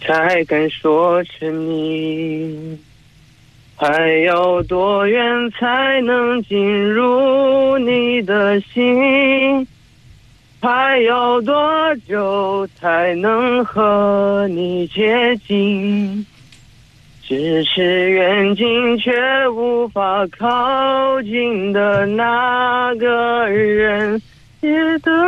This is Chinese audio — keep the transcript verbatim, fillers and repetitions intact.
才敢说成你。还要多远才能进入你的心？还要多久才能和你接近？咫尺远近却无法靠近的那个人，也等